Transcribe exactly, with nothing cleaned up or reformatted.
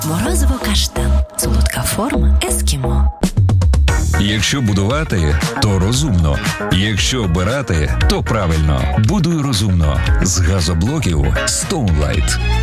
Морозиво каштан. Солодка форма ескімо. Якщо будувати, то розумно. Якщо обирати, то правильно. Будуй розумно. З газоблоків Stoneline.